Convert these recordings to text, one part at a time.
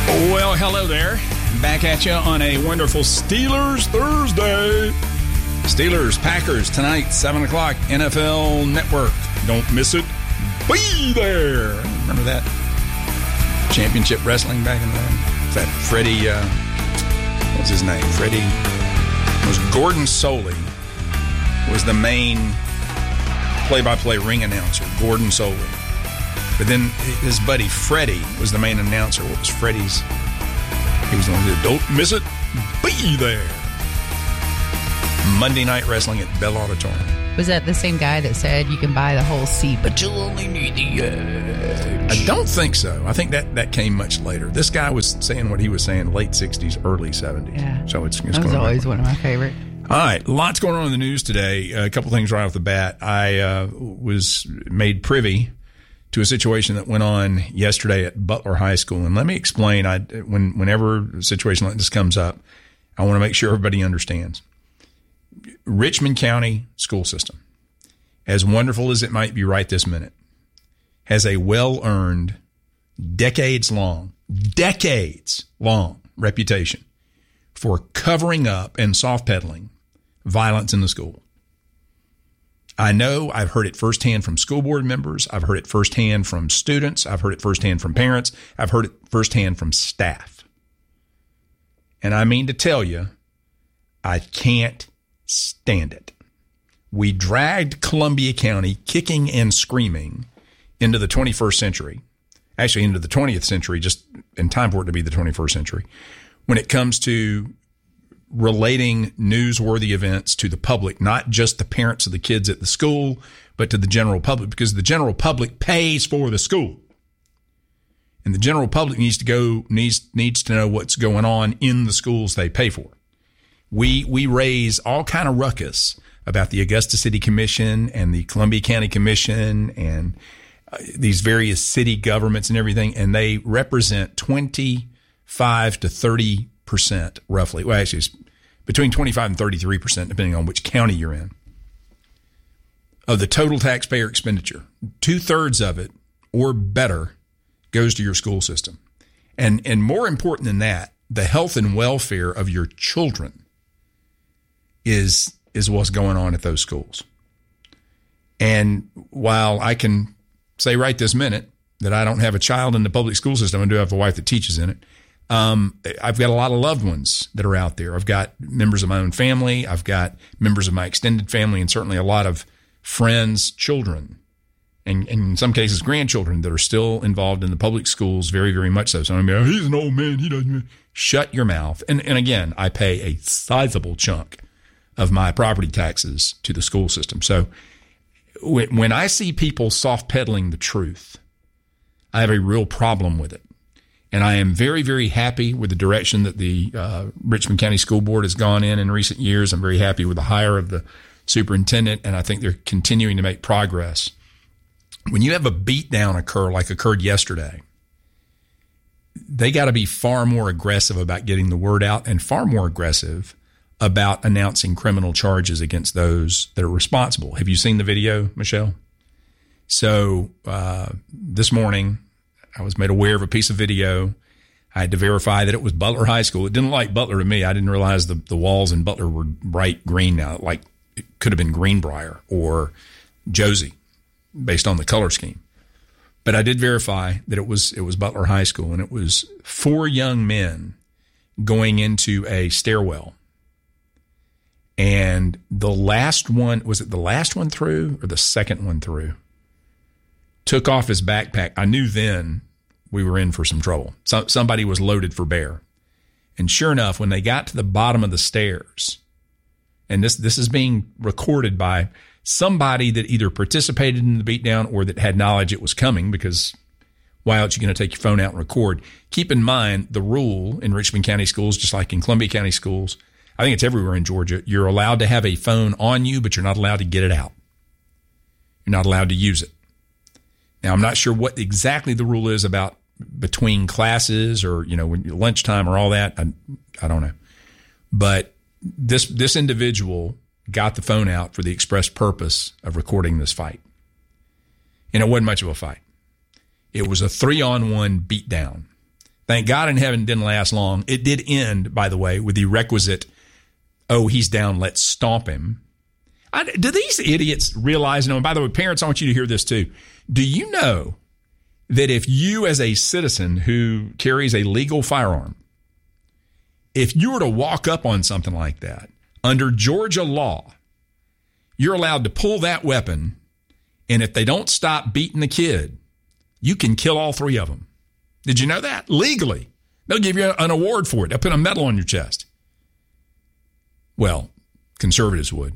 Well, hello there. Back at you on a wonderful Steelers Thursday. Steelers, Packers tonight, 7 o'clock, NFL Network. Don't miss it. Be there. Remember that? Championship Wrestling back in the day? That Freddie, what's his name? Freddie, it was Gordon Soley was the main play-by-play ring announcer, Gordon Soley. But then his buddy Freddie was the main announcer. What was Freddie's? He was the one who said, don't miss it. Be there. Monday Night Wrestling at Bell Auditorium. Was that the same guy that said you can buy the whole seat, but you'll only need the edge? I don't think so. I think that came much later. This guy was saying what he was saying late 60s, early 70s. Yeah. So it's that was always one of my favorite. All right. Lots going on in the news today. A couple things right off the bat. I was made privy to a situation that went on yesterday at Butler High School. And let me explain, whenever a situation like this comes up, I want to make sure everybody understands. Richmond County school system, as wonderful as it might be right this minute, has a well-earned, decades-long reputation for covering up and soft-pedaling violence in the school. I know I've heard it firsthand from school board members. I've heard it firsthand from students. I've heard it firsthand from parents. I've heard it firsthand from staff. And I mean to tell you, I can't stand it. We dragged Columbia County kicking and screaming into the 21st century, actually into the 20th century, just in time for it to be the 21st century, when it comes to relating newsworthy events to the public, not just the parents of the kids at the school, but to the general public, because the general public pays for the school. And the general public needs to know what's going on in the schools they pay for. We raise all kind of ruckus about the Augusta City Commission and the Columbia County Commission and these various city governments and everything, and they represent 25 to 30% roughly. Well, actually, it's between 25 and 33%, depending on which county you're in, of the total taxpayer expenditure. 2/3 of it or better goes to your school system. And more important than that, the health and welfare of your children is what's going on at those schools. And while I can say right this minute that I don't have a child in the public school system, I do have a wife that teaches in it. I've got a lot of loved ones that are out there. I've got members of my own family. I've got members of my extended family, and certainly a lot of friends' children, and in some cases grandchildren that are still involved in the public schools, very, very much so. So I mean, he's an old man. He doesn't. Shut your mouth. And again, I pay a sizable chunk of my property taxes to the school system. So when I see people soft pedaling the truth, I have a real problem with it. And I am very, very happy with the direction that the Richmond County School Board has gone in recent years. I'm very happy with the hire of the superintendent, and I think they're continuing to make progress. When you have a beatdown occur like occurred yesterday, they got to be far more aggressive about getting the word out and far more aggressive about announcing criminal charges against those that are responsible. Have you seen the video, Michelle? So this morning, I was made aware of a piece of video. I had to verify that it was Butler High School. It didn't look like Butler to me. I didn't realize the walls in Butler were bright green now. Like it could have been Greenbrier or Josie based on the color scheme. But I did verify that it was Butler High School, and it was 4 young men going into a stairwell. And the last one, was it the last one through or the second one through? Took off his backpack. I knew then we were in for some trouble. Somebody was loaded for bear. And sure enough, when they got to the bottom of the stairs, and this is being recorded by somebody that either participated in the beatdown or that had knowledge it was coming, because why else are you going to take your phone out and record? Keep in mind the rule in Richmond County schools, just like in Columbia County schools, I think it's everywhere in Georgia, you're allowed to have a phone on you, but you're not allowed to get it out. You're not allowed to use it. Now, I'm not sure what exactly the rule is about between classes or, when lunchtime or all that. I don't know. But this individual got the phone out for the express purpose of recording this fight. And it wasn't much of a fight. It was a 3-on-1 beatdown Thank God in heaven didn't last long. It did end, by the way, with the requisite, oh, he's down, let's stomp him. Do these idiots realize, and by the way, parents, I want you to hear this too. Do you know that if you as a citizen who carries a legal firearm, if you were to walk up on something like that, under Georgia law, you're allowed to pull that weapon, and if they don't stop beating the kid, you can kill all three of them. Did you know that? Legally. They'll give you an award for it. They'll put a medal on your chest. Well, conservatives would.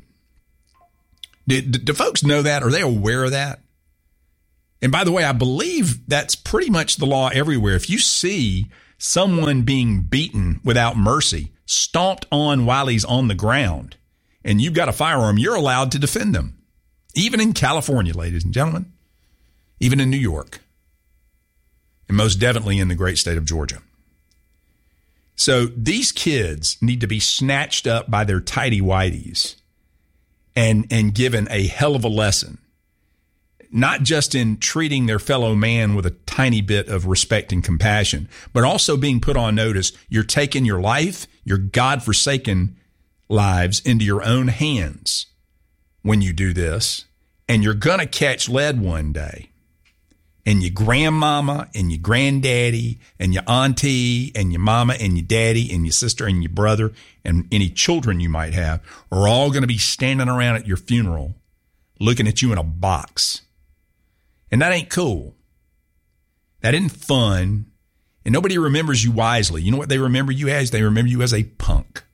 Do folks know that? Are they aware of that? And by the way, I believe that's pretty much the law everywhere. If you see someone being beaten without mercy, stomped on while he's on the ground, and you've got a firearm, you're allowed to defend them. Even in California, ladies and gentlemen. Even in New York. And most definitely in the great state of Georgia. So these kids need to be snatched up by their tighty-whities and given a hell of a lesson. Not just in treating their fellow man with a tiny bit of respect and compassion, but also being put on notice. You're taking your life, your God-forsaken lives into your own hands when you do this, and you're going to catch lead one day. And your grandmama and your granddaddy and your auntie and your mama and your daddy and your sister and your brother and any children you might have are all going to be standing around at your funeral looking at you in a box. And that ain't cool. That isn't fun. And nobody remembers you wisely. You know what they remember you as? They remember you as a punk.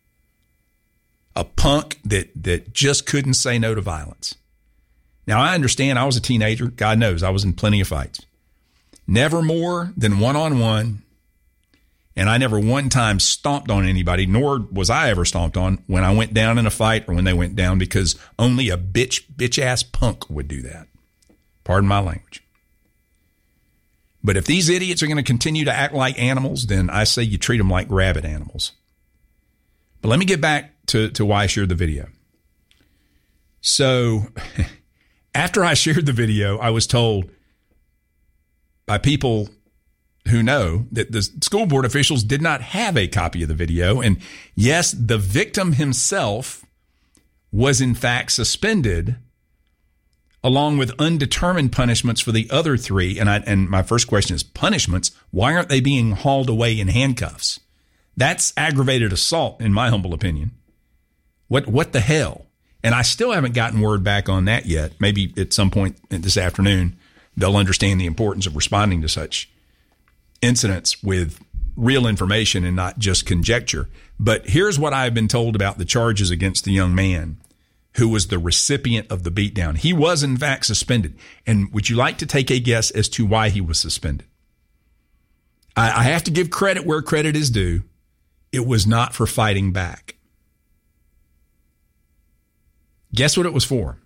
A punk that just couldn't say no to violence. Now, I understand I was a teenager. God knows I was in plenty of fights. Never more than one-on-one. And I never one time stomped on anybody, nor was I ever stomped on when I went down in a fight or when they went down, because only a bitch-ass punk would do that. Pardon my language. But if these idiots are going to continue to act like animals, then I say you treat them like rabid animals. But let me get back to why I shared the video. So after I shared the video, I was told by people who know that the school board officials did not have a copy of the video. And yes, the victim himself was in fact suspended along with undetermined punishments for the other three. And my first question is, punishments? Why aren't they being hauled away in handcuffs? That's aggravated assault, in my humble opinion. What the hell? And I still haven't gotten word back on that yet. Maybe at some point this afternoon, they'll understand the importance of responding to such incidents with real information and not just conjecture. But here's what I've been told about the charges against the young man who was the recipient of the beatdown. He was, in fact, suspended. And would you like to take a guess as to why he was suspended? I have to give credit where credit is due. It was not for fighting back. Guess what it was for?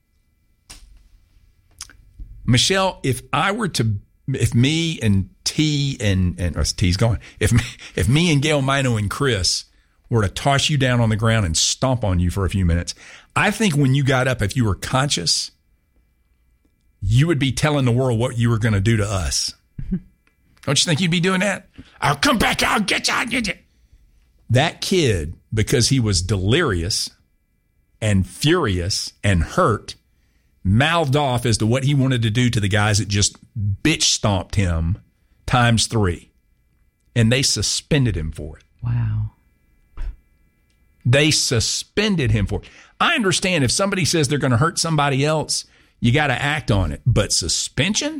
Michelle, if me and T and T's gone, if me and Gail Mino and Chris were to toss you down on the ground and stomp on you for a few minutes, I think when you got up, if you were conscious, you would be telling the world what you were going to do to us. Don't you think you'd be doing that? I'll come back, I'll get you. That kid, because he was delirious and furious and hurt, mouthed off as to what he wanted to do to the guys that just bitch stomped him times 3. And they suspended him for it. Wow. They suspended him for it. I understand if somebody says they're going to hurt somebody else, you got to act on it. But suspension?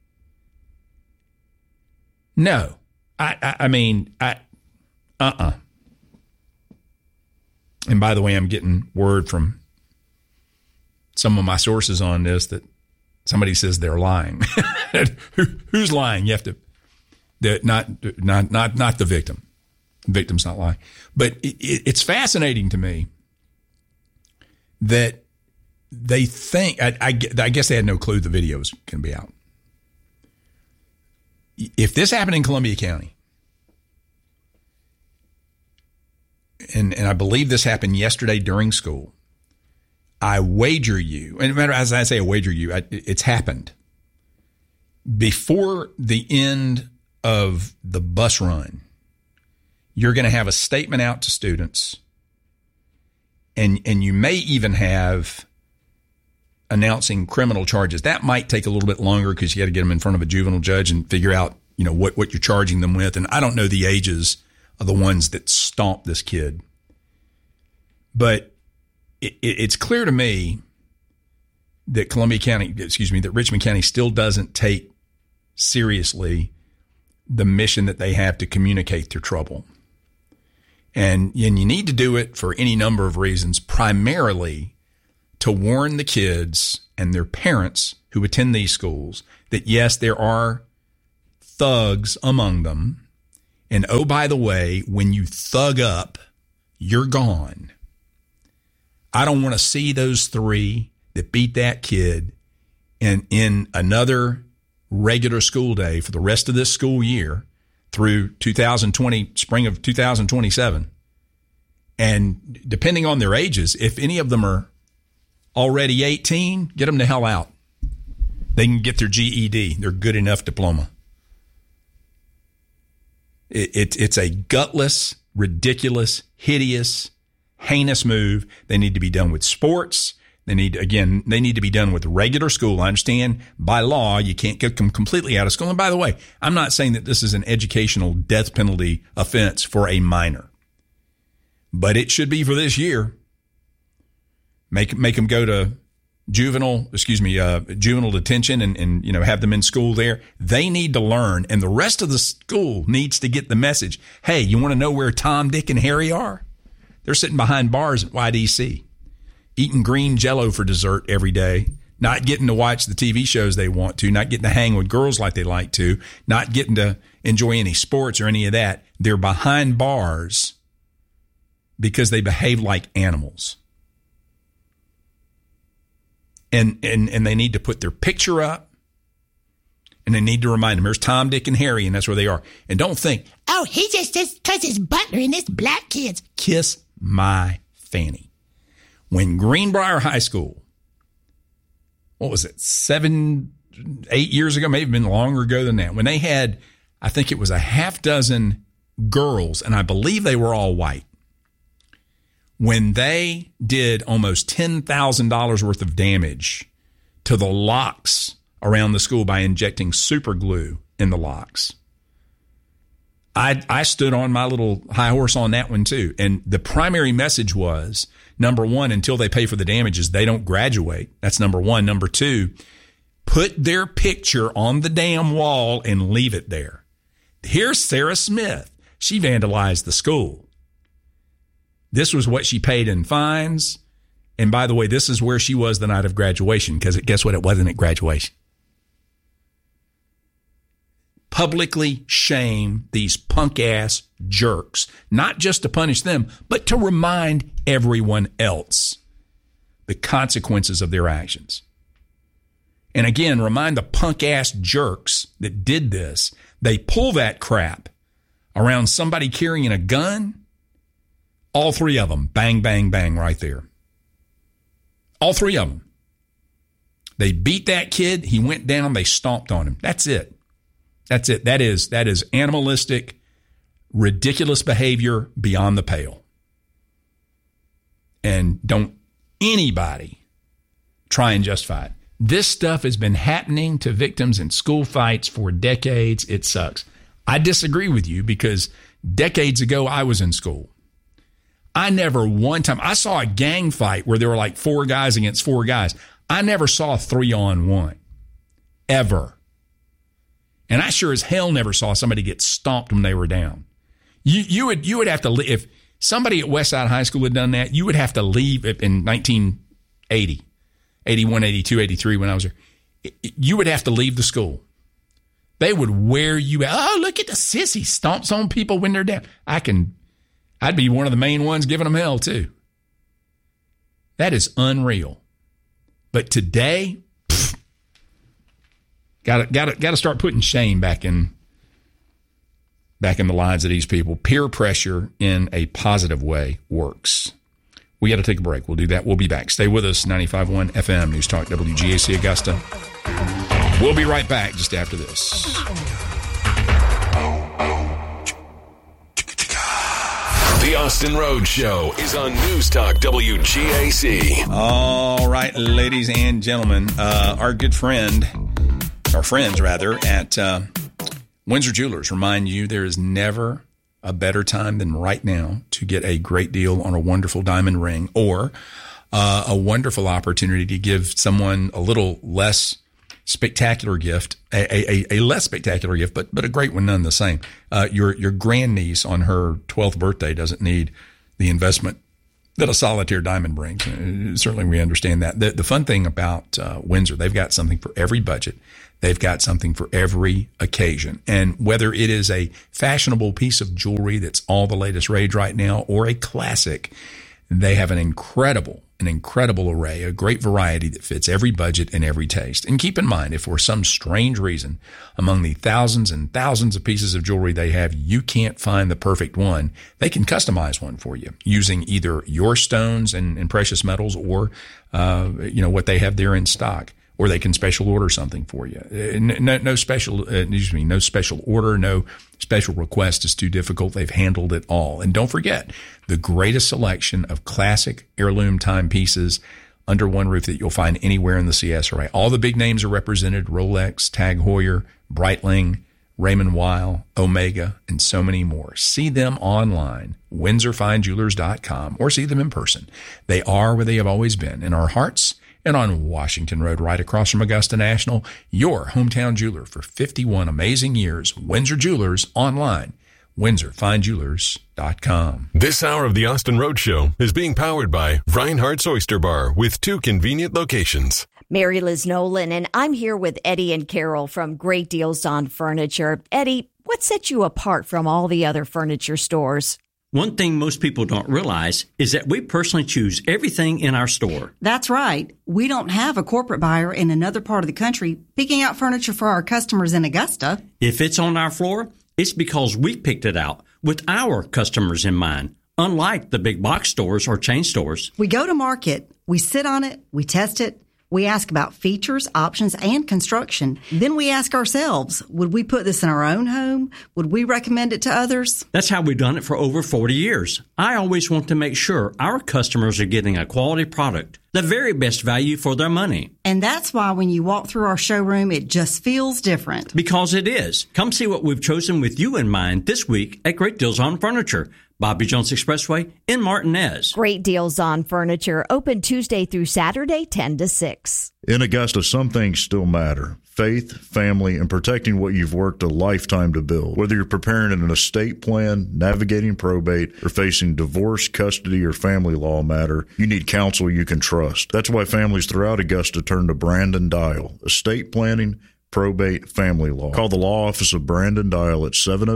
No. And by the way, I'm getting word from some of my sources on this that somebody says they're lying. Who's lying? You have to, not the victim. The victim's not lying. But it's fascinating to me that they think, I guess they had no clue the video was going to be out. If this happened in Columbia County, and I believe this happened yesterday during school, I wager you, and as I say, I wager you, it's happened. Before the end of the bus run, you're going to have a statement out to students, and you may even have announcing criminal charges. That might take a little bit longer because you got to get them in front of a juvenile judge and figure out, what you're charging them with. And I don't know the ages of the ones that stomped this kid. But it's clear to me that Richmond County still doesn't take seriously the mission that they have to communicate their trouble. And you need to do it for any number of reasons, primarily to warn the kids and their parents who attend these schools that, yes, there are thugs among them. And, oh, by the way, when you thug up, you're gone. I don't want to see those three that beat that kid in another regular school day for the rest of this school year through 2020, spring of 2027. And depending on their ages, if any of them are already 18, get them the hell out. They can get their GED, their good enough diploma. It's a gutless, ridiculous, hideous, heinous move. They need to be done with sports. They need to be done with regular school. I understand by law you can't get them completely out of school. And by the way, I'm not saying that this is an educational death penalty offense for a minor, but it should be for this year. Make them go to juvenile detention and have them in school there. They need to learn, and the rest of the school needs to get the message. Hey, you want to know where Tom, Dick, and Harry are? They're sitting behind bars at YDC, eating green Jell-O for dessert every day, not getting to watch the TV shows they want to, not getting to hang with girls like they like to, not getting to enjoy any sports or any of that. They're behind bars because they behave like animals. And they need to put their picture up, and they need to remind them, here's Tom, Dick, and Harry, and that's where they are. And don't think, oh, he just because it's Butler and it's black kids. Kiss my fanny. When Greenbrier High School, what was it, 7-8 years ago, maybe been longer ago than that, when they had, I think it was a half dozen girls, and I believe they were all white, when they did almost $10,000 worth of damage to the locks around the school by injecting super glue in the locks, I stood on my little high horse on that one too. And the primary message was, number one, until they pay for the damages, they don't graduate. That's number one. Number two, put their picture on the damn wall and leave it there. Here's Sarah Smith. She vandalized the school. This was what she paid in fines. And by the way, this is where she was the night of graduation, because guess what? It wasn't at graduation. Publicly shame these punk-ass jerks, not just to punish them, but to remind everyone else the consequences of their actions. And again, remind the punk-ass jerks that did this, they pull that crap around somebody carrying a gun. All three of them, bang, bang, bang, right there. All three of them. They beat that kid. He went down. They stomped on him. That's it. That's it. That is animalistic, ridiculous behavior beyond the pale. And don't anybody try and justify it. This stuff has been happening to victims in school fights for decades. It sucks. I disagree with you because decades ago I was in school. I never one time, I saw a gang fight where there were like 4 guys against 4 guys. I never saw a 3-on-1, ever. And I sure as hell never saw somebody get stomped when they were down. You would have to leave. If somebody at Westside High School had done that, you would have to leave in 1980, 81, 82, 83 when I was there. You would have to leave the school. They would wear you out. Oh, look at the sissy stomps on people when they're down. I'd be one of the main ones giving them hell too. That is unreal. But today, got to start putting shame back in the lives of these people. Peer pressure in a positive way works. We got to take a break. We'll do that. We'll be back. Stay with us. 95.1 FM News Talk WGAC Augusta. We'll be right back just after this. Austin Road Show is on News Talk WGAC. All right, ladies and gentlemen, our good friends at Windsor Jewelers remind you there is never a better time than right now to get a great deal on a wonderful diamond ring or a wonderful opportunity to give someone a little less spectacular gift, a less spectacular gift, but a great one none the same. Your grandniece on her 12th birthday doesn't need the investment that a solitaire diamond brings. Certainly we understand that. The fun thing about Windsor, they've got something for every budget. They've got something for every occasion. And whether it is a fashionable piece of jewelry that's all the latest rage right now or a classic, they have an incredible array, a great variety that fits every budget and every taste. And keep in mind, if for some strange reason among the thousands and thousands of pieces of jewelry they have, you can't find the perfect one, they can customize one for you using either your stones and precious metals or, what they have there in stock. Or they can special order something for you. No special order, no special request is too difficult. They've handled it all. And don't forget, the greatest selection of classic heirloom timepieces under one roof that you'll find anywhere in the CS array. All the big names are represented: Rolex, Tag Heuer, Breitling, Raymond Weil, Omega, and so many more. See them online, WindsorFineJewelers.com, or see them in person. They are where they have always been, in our hearts and on Washington Road, right across from Augusta National, your hometown jeweler for 51 amazing years. Windsor Jewelers online, WindsorFineJewelers.com. This hour of the Austin Road Show is being powered by Reinhardt's Oyster Bar with 2 convenient locations. Mary Liz Nolan, and I'm here with Eddie and Carol from Great Deals on Furniture. Eddie, what sets you apart from all the other furniture stores? One thing most people don't realize is that we personally choose everything in our store. That's right. We don't have a corporate buyer in another part of the country picking out furniture for our customers in Augusta. If it's on our floor, it's because we picked it out with our customers in mind, unlike the big box stores or chain stores. We go to market, we sit on it, we test it, we ask about features, options, and construction. Then we ask ourselves, would we put this in our own home? Would we recommend it to others? That's how we've done it for over 40 years. I always want to make sure our customers are getting a quality product, the very best value for their money. And that's why when you walk through our showroom, it just feels different. Because it is. Come see what we've chosen with you in mind this week at Great Deals on Furniture, Bobby Jones Expressway in Martinez. Great Deals on Furniture, open Tuesday through Saturday, 10 to 6. In Augusta, some things still matter. Faith, family, and protecting what you've worked a lifetime to build. Whether you're preparing an estate plan, navigating probate, or facing divorce, custody, or family law matter, you need counsel you can trust. That's why families throughout Augusta turn to Brandon Dial. Estate planning, probate, family law. Call the law office of Brandon Dial at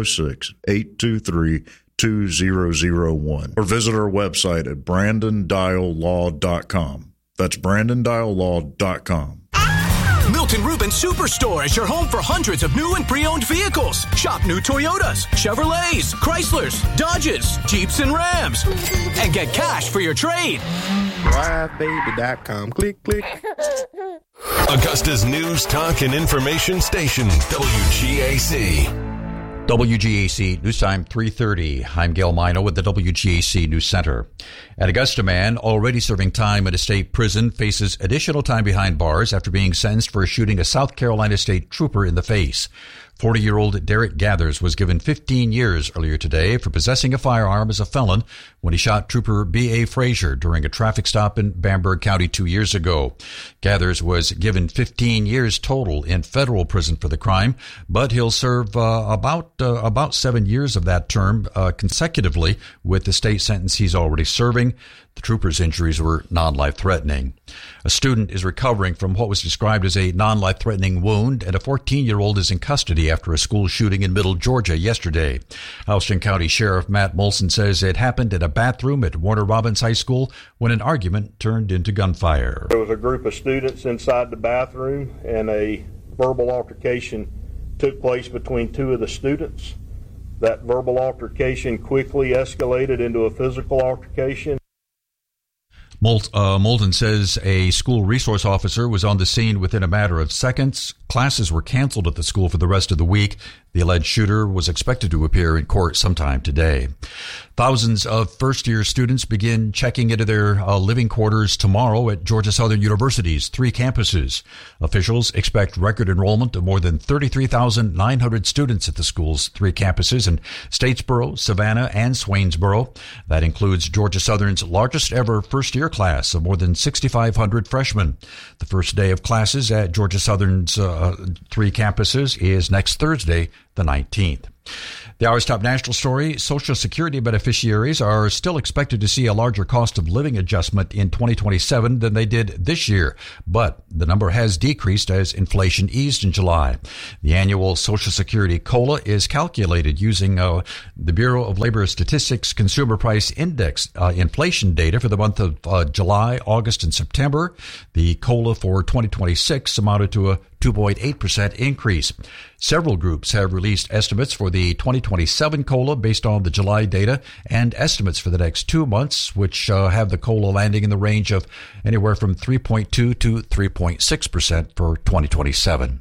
706-823-2001 or visit our website at brandondiallaw.com. That's brandondiallaw.com. Milton Rubin Superstore is your home for hundreds of new and pre-owned vehicles. Shop new Toyotas, Chevrolets, Chryslers, Dodges, Jeeps, and Rams. And get cash for your trade. DriveBaby.com. Click, click. Augusta's news, talk, and information station, WGAC. WGAC News Time 3:30. I'm Gail Mino with the WGAC News Center. An Augusta man already serving time at a state prison faces additional time behind bars after being sentenced for shooting a South Carolina state trooper in the face. 40-year-old Derek Gathers was given 15 years earlier today for possessing a firearm as a felon when he shot Trooper B.A. Frazier during a traffic stop in Bamberg County 2 years ago. Gathers was given 15 years total in federal prison for the crime, but he'll serve about 7 years of that term consecutively with the state sentence he's already serving. The trooper's injuries were non-life-threatening. A student is recovering from what was described as a non-life-threatening wound, and a 14-year-old is in custody after a school shooting in Middle Georgia yesterday. Houston County Sheriff Matt Molson says it happened in a bathroom at Warner Robins High School when an argument turned into gunfire. There was a group of students inside the bathroom, and a verbal altercation took place between two of the students. That verbal altercation quickly escalated into a physical altercation. Molden says a school resource officer was on the scene within a matter of seconds. Classes were canceled at the school for the rest of the week. The alleged shooter was expected to appear in court sometime today. Thousands of first-year students begin checking into their living quarters tomorrow at Georgia Southern University's 3 campuses. Officials expect record enrollment of more than 33,900 students at the school's 3 campuses in Statesboro, Savannah, and Swainsboro. That includes Georgia Southern's largest ever first-year class of more than 6,500 freshmen. The first day of classes at Georgia Southern's 3 campuses is next Thursday, the 19th. The hour's top national story, Social Security beneficiaries are still expected to see a larger cost of living adjustment in 2027 than they did this year, but the number has decreased as inflation eased in July. The annual Social Security COLA is calculated using the Bureau of Labor Statistics Consumer Price Index inflation data for the month of July, August, and September. The COLA for 2026 amounted to a 2.8% increase. Several groups have released estimates for the 2027 COLA based on the July data and estimates for the next 2 months, which have the COLA landing in the range of anywhere from 3.2 to 3.6% for 2027.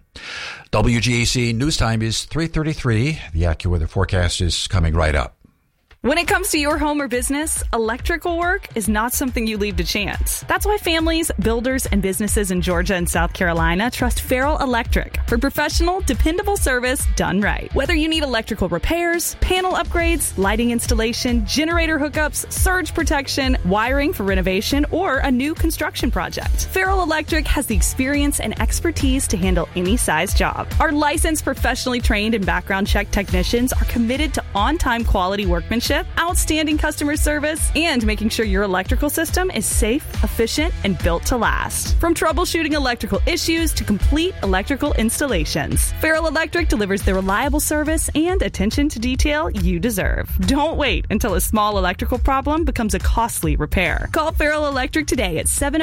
WGAC News Time is 3:33. The AccuWeather forecast is coming right up. When it comes to your home or business, electrical work is not something you leave to chance. That's why families, builders, and businesses in Georgia and South Carolina trust Farrell Electric for professional, dependable service done right. Whether you need electrical repairs, panel upgrades, lighting installation, generator hookups, surge protection, wiring for renovation, or a new construction project, Farrell Electric has the experience and expertise to handle any size job. Our licensed, professionally trained, and background check technicians are committed to on-time quality workmanship, outstanding customer service, and making sure your electrical system is safe, efficient, and built to last. From troubleshooting electrical issues to complete electrical installations, Farrell Electric delivers the reliable service and attention to detail you deserve. Don't wait until a small electrical problem becomes a costly repair. Call Farrell Electric today at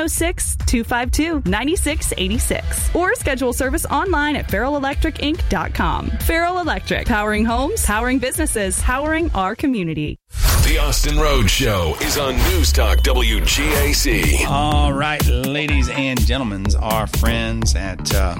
706-252-9686 or schedule service online at farrellelectricinc.com. Farrell Electric, powering homes, powering businesses, powering our community. The Austin Rhodes Show is on News Talk WGAC. All right, ladies and gentlemen, our friends at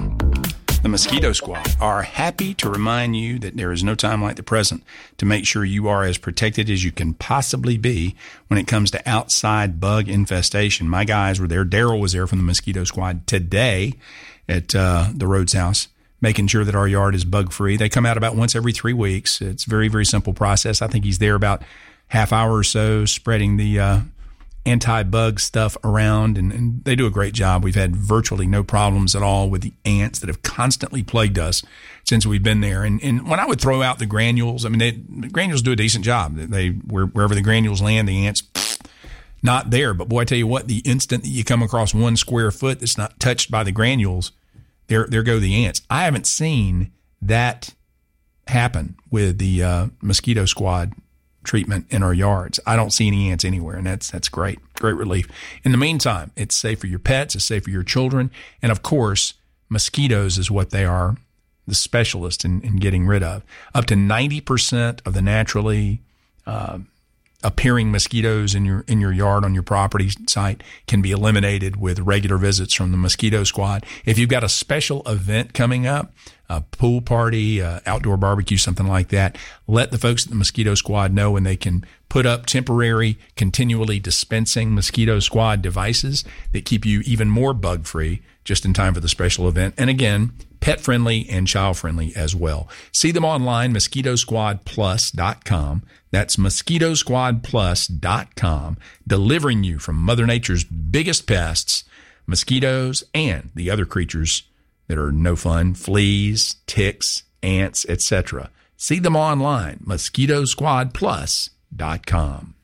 the Mosquito Squad are happy to remind you that there is no time like the present to make sure you are as protected as you can possibly be when it comes to outside bug infestation. My guys were there. Daryl was there from the Mosquito Squad today at the Rhodes house, making sure that our yard is bug-free. They come out about once every 3 weeks. It's a very, very simple process. I think he's there about half hour or so spreading the anti-bug stuff around, and they do a great job. We've had virtually no problems at all with the ants that have constantly plagued us since we've been there. And when I would throw out the granules, I mean, the granules do a decent job. Wherever the granules land, the ants, not there. But boy, I tell you what, the instant that you come across 1 square foot that's not touched by the granules, there go the ants. I haven't seen that happen with the Mosquito Squad treatment in our yards. I don't see any ants anywhere, and that's great. Great relief. In the meantime, it's safe for your pets, it's safe for your children, and of course, mosquitoes is what they are the specialist in getting rid of. Up to 90% of the naturally appearing mosquitoes in your yard on your property site can be eliminated with regular visits from the Mosquito Squad. If you've got a special event coming up, a pool party, outdoor barbecue, something like that, let the folks at the Mosquito Squad know, and they can put up temporary, continually dispensing Mosquito Squad devices that keep you even more bug-free just in time for the special event. And again, pet-friendly and child-friendly as well. See them online, MosquitoSquadPlus.com. That's MosquitoSquadPlus.com, delivering you from Mother Nature's biggest pests, mosquitoes, and the other creatures that are no fun, fleas, ticks, ants, etc. See them online, MosquitoSquadPlus.com.